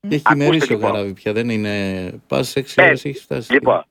Και έχει μερίσει ο καράβι πια, δεν είναι. Πας 6 ώρες έχει φτάσει. Λοιπόν,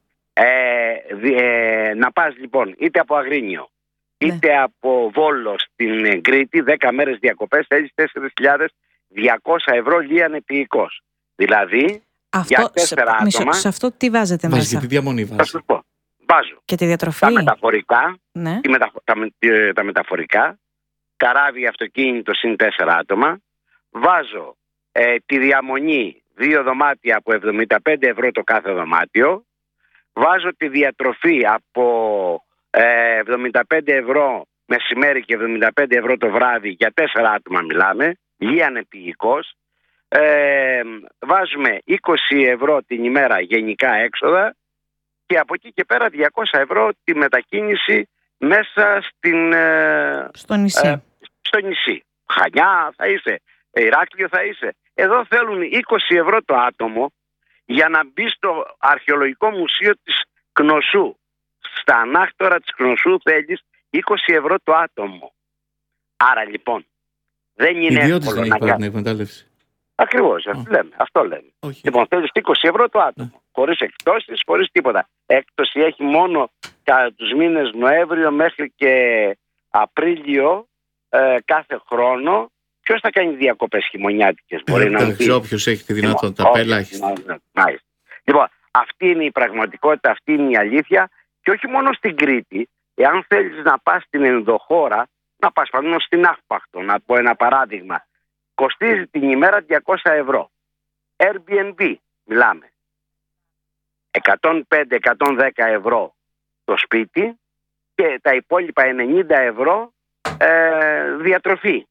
να πας λοιπόν είτε από Αγρίνιο είτε από Βόλο στην Κρήτη, 10 μέρες διακοπές, θέλεις 4.200 ευρώ λίαν επίοικος. Δηλαδή, για 4 άτομα. Σε αυτό τι βάζετε μέσα? Βάζει τη διαμονή, θα σου πω. Βάζω και τη διατροφή, τα μεταφορικά, τα μεταφορικά, καράβι, αυτοκίνητο συν 4 άτομα. Βάζω τη διαμονή 2 δωμάτια από 75 ευρώ το κάθε δωμάτιο. Βάζω τη διατροφή από 75 ευρώ μεσημέρι και 75 ευρώ το βράδυ, για 4 άτομα μιλάμε, λίαν επίοικος. Βάζουμε 20 ευρώ την ημέρα γενικά έξοδα και από εκεί και πέρα 200 ευρώ τη μετακίνηση μέσα στο νησί. Στο νησί. Χανιά θα είσαι, Ηράκλειο θα είσαι. Εδώ θέλουν 20 ευρώ το άτομο για να μπει στο αρχαιολογικό μουσείο της Κνωσού. Στα ανάκτορα της Κνωσού θέλεις 20 ευρώ το άτομο. Άρα λοιπόν δεν είναι εύκολο δεν έχει πάρει την εκμετάλλευση. Ακριβώς, αυτό λέμε. Λοιπόν, θέλεις 20 ευρώ το άτομο. Χωρίς εκτόσεις, χωρίς τίποτα. Έκπτωση έχει μόνο κατά τους μήνες Νοέμβριο μέχρι και Απρίλιο κάθε χρόνο. Ποιος θα κάνει διακοπές χειμωνιάτικες? Μπορεί να πει όποιος έχει τη δυνατότητα, ελάχιστα. Λοιπόν, αυτή είναι η πραγματικότητα, αυτή είναι η αλήθεια. Και όχι μόνο στην Κρήτη. Εάν θέλεις να πας στην ενδοχώρα, να πας πάνω στην Αύπαχτο, να πω ένα παράδειγμα, κοστίζει την ημέρα 200 ευρώ. Airbnb μιλάμε. 105-110 ευρώ το σπίτι και τα υπόλοιπα 90 ευρώ διατροφή.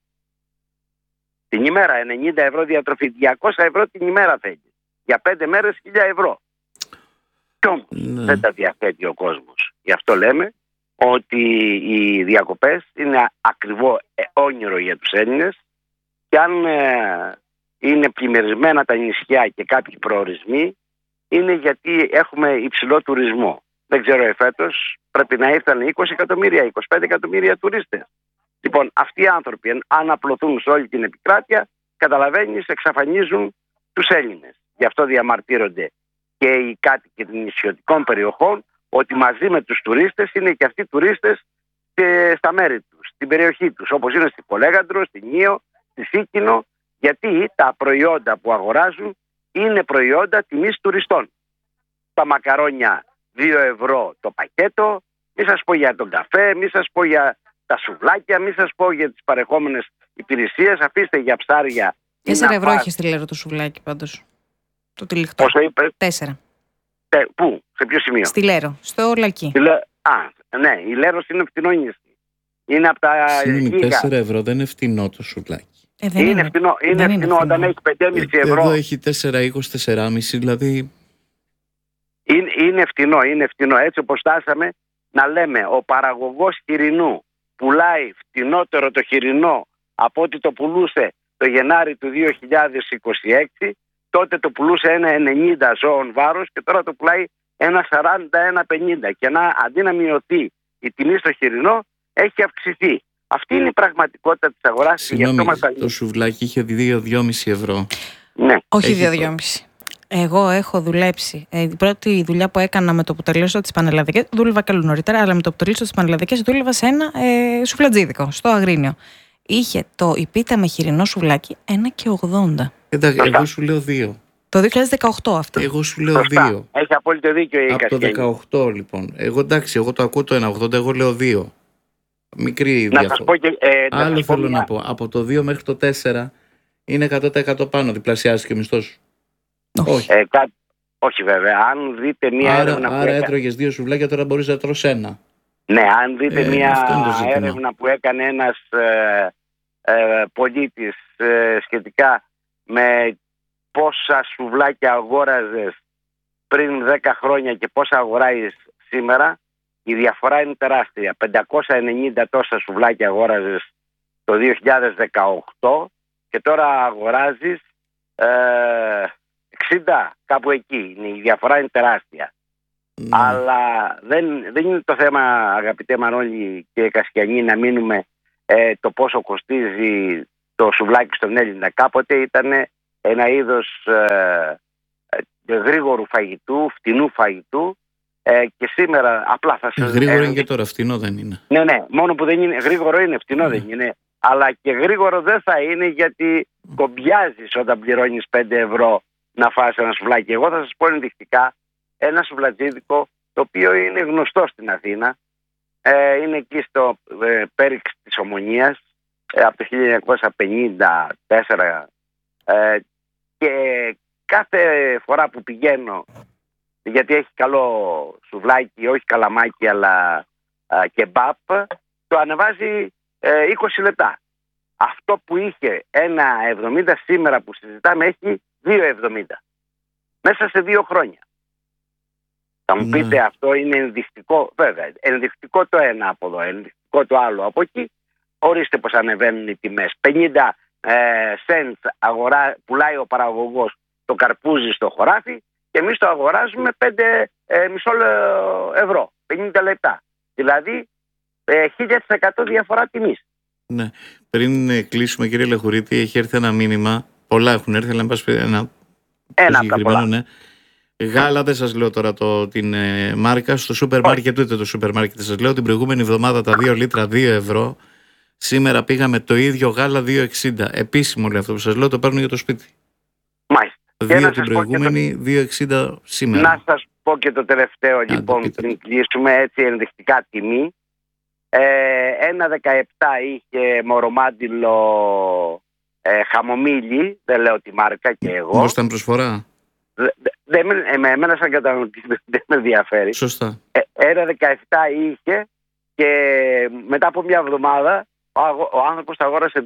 Την ημέρα 90 ευρώ διατροφή, 200 ευρώ την ημέρα θέλει. Για 5 μέρες 1000 ευρώ. Κι όμως δεν τα διαθέτει ο κόσμος. Γι' αυτό λέμε ότι οι διακοπές είναι ακριβό όνειρο για τους Έλληνες και αν είναι πλημμυρισμένα τα νησιά και κάποιοι προορισμοί είναι γιατί έχουμε υψηλό τουρισμό. Δεν ξέρω, εφέτος πρέπει να ήρθαν 20 εκατομμύρια, 25 εκατομμύρια τουρίστες. Λοιπόν, αυτοί οι άνθρωποι αν απλωθούν σε όλη την επικράτεια, καταλαβαίνεις, εξαφανίζουν τους Έλληνες. Γι' αυτό διαμαρτύρονται και οι κάτοικοι των νησιωτικών περιοχών ότι μαζί με τους τουρίστες είναι και αυτοί τουρίστες και στα μέρη τους, στην περιοχή τους, όπως είναι στην Πολέγαντρο, στην Ήο, στη Σίκινο, γιατί τα προϊόντα που αγοράζουν είναι προϊόντα τιμής τουριστών. Τα μακαρόνια 2 ευρώ το πακέτο, μη σας πω για τον καφέ, μη σας πω για τα σουβλάκια, μη σας πω για τις παρεχόμενες υπηρεσίες, αφήστε για ψάρια. 4 ευρώ έχει στη Λέρο το σουβλάκι πάντως. Το τυλιχτό. Πόσο είπες? 4. Πού, σε ποιο σημείο? Στη Λέρο, στο Λακί. Ναι, η Λέρος είναι φτηνό νησί. Είναι από τα. Συγγνώμη, 4 ευρώ δεν είναι φτηνό το σουβλάκι. Είναι φτηνό όταν έχει 5,5 ευρώ. Εδώ έχει 4,20, 4,5, δηλαδή. Είναι φτηνό. Έτσι όπως φτάσαμε να λέμε ο παραγωγός χοιρινού πουλάει φτηνότερο το χοιρινό από ό,τι το πουλούσε το Γενάρη του 2026, τότε το πουλούσε ένα 90 ζώων βάρος και τώρα το πουλάει ένα 40-1,50 και αντί να μειωθεί η τιμή στο χοιρινό έχει αυξηθεί. Αυτή είναι η πραγματικότητα της αγοράς. Συγγνώμη, το σουβλάκι είχε 2-2,5 ευρώ. Ναι. Όχι 2-2,5. Εγώ έχω δουλέψει. Η πρώτη δουλειά που έκανα με το που τελείωσα τις πανελλαδικές, δούλευα καλού νωρίτερα, αλλά με το που τελείωσα τις πανελλαδικές δούλευα σε ένα σουφλατζίδικο, στο Αγρίνιο. Είχε η πίτα με χοιρινό σουβλάκι 1,80. Εντάξει, εγώ σου λέω 2. Το 2018 αυτό. Εγώ σου λέω 2. Έχει απόλυτο δίκιο η Κασιανή. Από το 18 λοιπόν. Εγώ το ακούω το 1,80, εγώ λέω 2. Μικρή διαφορά. Άλλο θέλω να πω. Από το 2 μέχρι το 4 είναι 100% πάνω. Διπλασιάζει και ο μισθός σου. Όχι. Όχι βέβαια. Αν δείτε μία έρευνα. Άρα έτρωγες 2 σουβλάκια, τώρα μπορείς να τρως 1. Ναι, αν δείτε μία έρευνα που έκανε ένας πολίτης σχετικά με πόσα σουβλάκια αγόραζες πριν 10 χρόνια και πόσα αγοράζεις σήμερα, η διαφορά είναι τεράστια. 590 τόσα σουβλάκια αγόραζες το 2018 και τώρα αγοράζεις 60, κάπου εκεί. Η διαφορά είναι τεράστια. Αλλά δεν είναι το θέμα, αγαπητέ Μανώλη και Κασιανή, να μείνουμε το πόσο κοστίζει το σουβλάκι στον Έλληνα. Κάποτε ήταν ένα είδος γρήγορου φαγητού, φτηνού φαγητού, και σήμερα απλά θα σας... Γρήγορο είναι και τώρα, φτηνό δεν είναι. Ναι, μόνο που δεν είναι γρήγορο, είναι φτηνό δεν είναι. Αλλά και γρήγορο δεν θα είναι, γιατί κομπιάζεις όταν πληρώνεις 5 ευρώ να φας ένα σουβλάκι. Εγώ θα σας πω ενδεικτικά ένα σουβλατζίδικο το οποίο είναι γνωστό στην Αθήνα. Είναι εκεί στο Πέριξ της Ομονίας από το 1954, και κάθε φορά που πηγαίνω, γιατί έχει καλό σουβλάκι, όχι καλαμάκι αλλά κεμπάπ, το ανεβάζει 20 λεπτά. Αυτό που είχε 1,70 σήμερα που συζητάμε έχει 2,70 μέσα σε 2 χρόνια. Θα μου πείτε αυτό είναι ενδεικτικό, βέβαια, ενδεικτικό το ένα από εδώ, ενδεικτικό το άλλο από εκεί. Ορίστε πως ανεβαίνουν οι τιμές. 50 cents πουλάει ο παραγωγός το καρπούζι στο χωράφι και εμείς το αγοράζουμε 5,5 ευρώ, 50 λεπτά. Δηλαδή 1000% διαφορά τιμής. Ναι. Πριν κλείσουμε, κύριε Λεχουρίτη, έχει έρθει ένα μήνυμα. Πολλά έχουν έρθει, αλλά εν πάση περιπτώσει ένα από τα πολλά. Ναι. Γάλα, δεν σας λέω τώρα την μάρκα, στο σούπερ μάρκετ, ούτε το σούπερ μάρκετ σας λέω, την προηγούμενη εβδομάδα τα 2 λίτρα 2 ευρώ. Σήμερα πήγαμε το ίδιο γάλα 2,60. Επίσημο λέει αυτό που σας λέω, το παίρνω για το σπίτι. Μάλιστα. 2 την προηγούμενη, 2,60 σήμερα. Να σας πω και το τελευταίο λοιπόν, πριν κλείσουμε, έτσι ενδεικτικά τιμή. 1,17 είχε μορομάντιλο χαμομήλι, δεν λέω τη μάρκα και εγώ. Πώς ήταν προσφορά? Εμένα σαν καταναλωτή δεν με ενδιαφέρει. Σωστά. 1,17 είχε και μετά από μια εβδομάδα ο άνθρωπος τα αγόρασε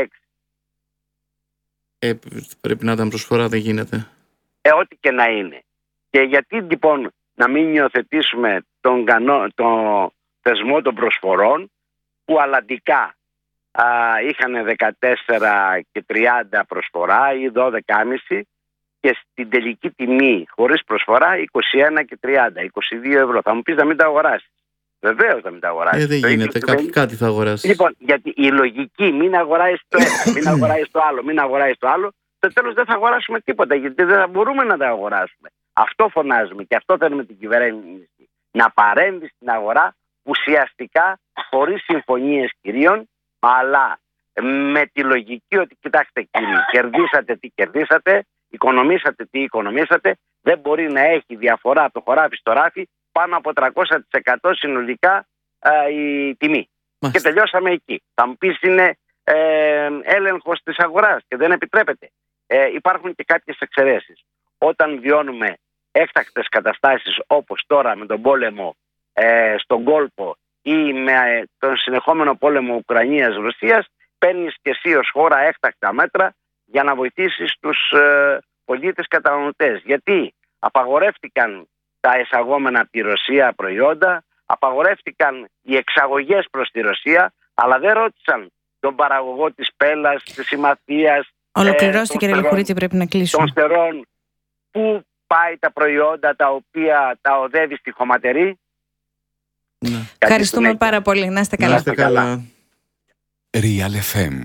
2,16. Πρέπει να ήταν προσφορά, δεν γίνεται. Ό,τι και να είναι. Και γιατί λοιπόν να μην υιοθετήσουμε τον θεσμό των προσφορών, που αλλαντικά είχαν 14 και 30 προσφορά ή 12,5, και στην τελική τιμή χωρίς προσφορά 21 και 30, 22 ευρώ. Θα μου πεις να μην τα αγοράσεις. Βεβαίως να μην τα αγοράσεις. Δεν γίνεται, κάτι θα αγοράσεις. Λοιπόν, γιατί η λογική μην αγοράσεις το ένα, μην αγοράσεις το άλλο, μην αγοράσεις το άλλο, στο τέλος δεν θα αγοράσουμε τίποτα, γιατί δεν θα μπορούμε να τα αγοράσουμε. Αυτό φωνάζουμε και αυτό θέλουμε την κυβέρνηση, να παρέμβει στην αγορά ουσιαστικά, χωρίς συμφωνίες κυρίων, αλλά με τη λογική ότι κοιτάξτε κύριοι, κερδίσατε τι κερδίσατε, οικονομήσατε τι οικονομήσατε, δεν μπορεί να έχει διαφορά από το χωράφι στο ράφι πάνω από 300% συνολικά η τιμή. Μάλιστα. Και τελειώσαμε εκεί. Θα μου πεις είναι έλεγχος της αγοράς και δεν επιτρέπεται. Υπάρχουν και κάποιες εξαιρέσεις. Όταν βιώνουμε έκτακτες καταστάσεις όπως τώρα με τον πόλεμο στον κόλπο ή με τον συνεχόμενο πόλεμο Ουκρανίας-Ρωσίας, παίρνεις και εσύ ως χώρα έκτακτα μέτρα για να βοηθήσεις τους πολίτες καταναλωτές. Γιατί απαγορεύτηκαν τα εισαγόμενα από τη Ρωσία προϊόντα, απαγορεύτηκαν οι εξαγωγές προς τη Ρωσία, αλλά δεν ρώτησαν τον παραγωγό της πέλας, της συμμαθίας. Ολοκληρώστε κύριε Λεχουρίτη, πρέπει να κλείσουμε. Των στερών, πού πάει τα προϊόντα τα οποία τα οδεύει στη χωματερή. Ναι. Ευχαριστούμε πάρα πολύ. Να είστε καλά. Να είστε καλά. Real FM.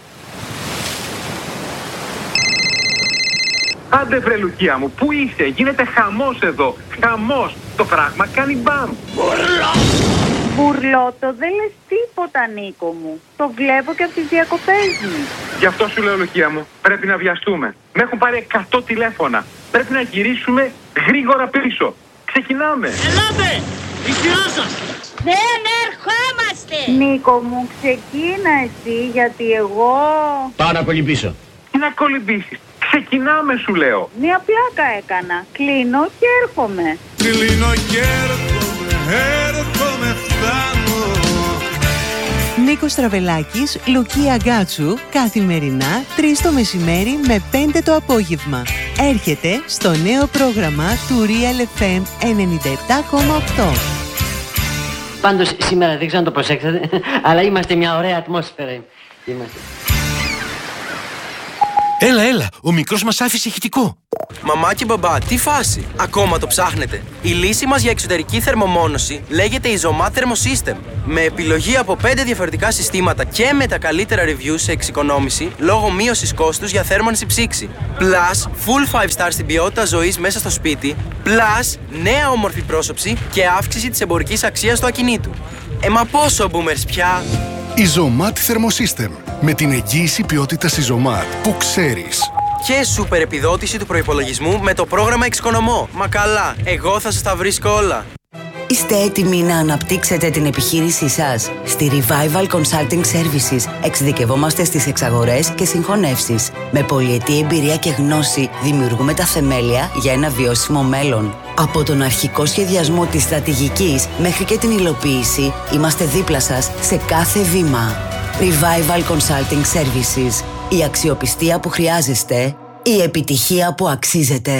Άντε βρε Λουκία μου, πού είσαι, γίνεται χαμός εδώ, χαμός, το πράγμα κάνει μπαμ. Μπουρλότο, δεν λες τίποτα Νίκο μου, το βλέπω και από τις διακοπές μου. Γι' αυτό σου λέω Λουκία μου, πρέπει να βιαστούμε, με έχουν πάρει 100 τηλέφωνα, πρέπει να γυρίσουμε γρήγορα πίσω, ξεκινάμε. Ελάτε, η σειρά σας. Δεν ερχόμαστε. Νίκο μου, ξεκίνα εσύ, γιατί εγώ... Πάω να κολυμπήσω. Τι να κολυμπήσεις, ξεκινάμε σου λέω. Μια πλάκα έκανα, κλείνω και έρχομαι. Κλείνω και έρχομαι, φτάνω. Νίκος Τραβελάκης, Λουκία Γκάτσου, καθημερινά 3 το μεσημέρι με 5 το απόγευμα. Έρχεται στο νέο πρόγραμμα του Real FM 97,8. Πάντως σήμερα δεν ξέρω αν το προσέξατε, αλλά είμαστε μια ωραία ατμόσφαιρα. Είμαστε. Έλα, ο μικρός μας άφησε ηχητικό. Μαμά και μπαμπά, τι φάση! Ακόμα το ψάχνετε? Η λύση μας για εξωτερική θερμομόνωση λέγεται Isomat Thermosystem. Με επιλογή από 5 διαφορετικά συστήματα και με τα καλύτερα reviews σε εξοικονόμηση λόγω μείωσης κόστους για θέρμανση ψήξη. Plus, full 5 star στην ποιότητα ζωής μέσα στο σπίτι. Plus, νέα όμορφη πρόσωψη και αύξηση της εμπορικής αξίας του ακινήτου. Μα πόσο boomers πια! Isomat Thermosystem. Με την εγγύηση ποιότητας Isomat που ξέρεις. Και σούπερ επιδότηση του προϋπολογισμού με το πρόγραμμα Εξοικονομώ. Μα καλά, εγώ θα σας τα βρίσκω όλα. Είστε έτοιμοι να αναπτύξετε την επιχείρησή σας? Στη Revival Consulting Services εξειδικευόμαστε στις εξαγορές και συγχωνεύσεις. Με πολυετή εμπειρία και γνώση δημιουργούμε τα θεμέλια για ένα βιώσιμο μέλλον. Από τον αρχικό σχεδιασμό της στρατηγικής μέχρι και την υλοποίηση, είμαστε δίπλα σας σε κάθε βήμα. Revival Consulting Services. Η αξιοπιστία που χρειάζεστε, η επιτυχία που αξίζετε.